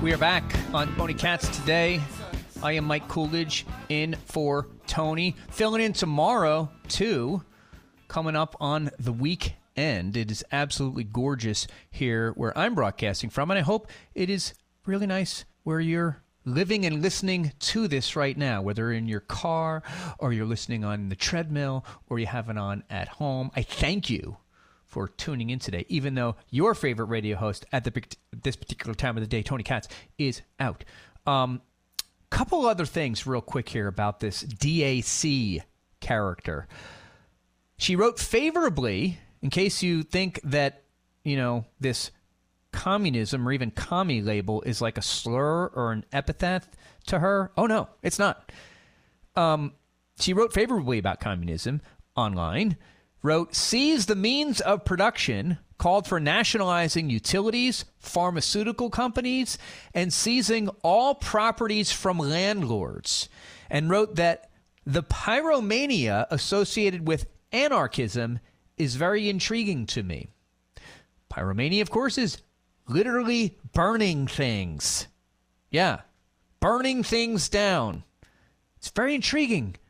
We are back on Tony Katz today. I am Mike Coolidge in for Tony. Filling in tomorrow, too, coming up on the weekend. It is absolutely gorgeous here where I'm broadcasting from, and I hope it is really nice where you're living and listening to this right now, whether in your car or you're listening on the treadmill or you have it on at home. I thank you for tuning in today, even though your favorite radio host at this particular time of the day, Tony Katz, is out. Couple other things real quick here about this DAC character. She wrote favorably, in case you think that, this communism or even commie label is like a slur or an epithet to her. Oh, no, it's not. She wrote favorably about communism online, wrote, seize the means of production, called for nationalizing utilities, pharmaceutical companies, and seizing all properties from landlords, and wrote that the pyromania associated with anarchism is very intriguing to me. Pyromania, of course, is literally burning things. Yeah, burning things down. It's very intriguing